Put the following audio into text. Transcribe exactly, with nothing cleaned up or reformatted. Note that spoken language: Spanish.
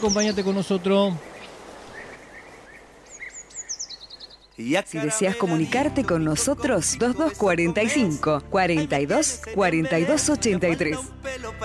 acompáñate con nosotros. Si deseas comunicarte con nosotros, dos dos cuarenta y cinco, cuarenta y dos, cuarenta y dos ochenta y tres.